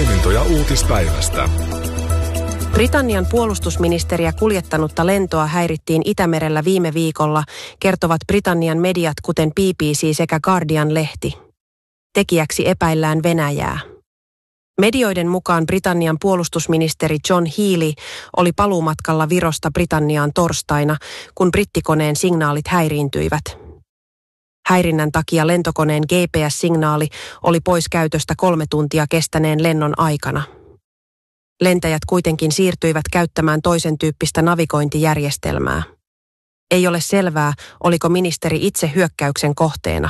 Poimintoja uutispäivästä. Britannian puolustusministeriä kuljettanutta lentoa häirittiin Itämerellä viime viikolla, kertovat Britannian mediat kuten BBC sekä Guardian-lehti. Tekijäksi epäillään Venäjää. Medioiden mukaan Britannian puolustusministeri John Healey oli paluumatkalla Virosta Britanniaan torstaina, kun brittikoneen signaalit häiriintyivät. Häirinnän takia lentokoneen GPS-signaali oli pois käytöstä 3 tuntia kestäneen lennon aikana. Lentäjät kuitenkin siirtyivät käyttämään toisen tyyppistä navigointijärjestelmää. Ei ole selvää, oliko ministeri itse hyökkäyksen kohteena.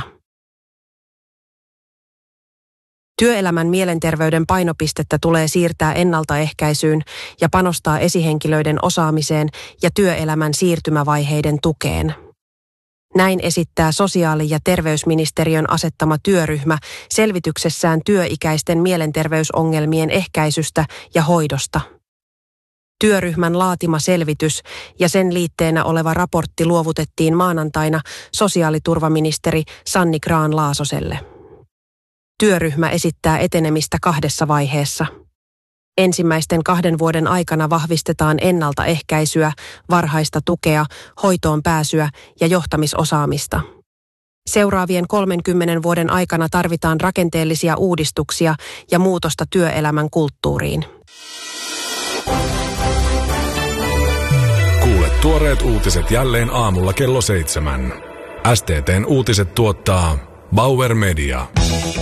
Työelämän mielenterveyden painopistettä tulee siirtää ennaltaehkäisyyn ja panostaa esihenkilöiden osaamiseen ja työelämän siirtymävaiheiden tukeen. Näin esittää sosiaali- ja terveysministeriön asettama työryhmä selvityksessään työikäisten mielenterveysongelmien ehkäisystä ja hoidosta. Työryhmän laatima selvitys ja sen liitteenä oleva raportti luovutettiin maanantaina sosiaaliturvaministeri Sanni Grahn-Laasoselle. Työryhmä esittää etenemistä 2 vaiheessa. Ensimmäisten 2 vuoden aikana vahvistetaan ennaltaehkäisyä, varhaista tukea, hoitoon pääsyä ja johtamisosaamista. Seuraavien 30 vuoden aikana tarvitaan rakenteellisia uudistuksia ja muutosta työelämän kulttuuriin. Kuule tuoreet uutiset jälleen aamulla kello 7. STT:n uutiset tuottaa Bauer Media.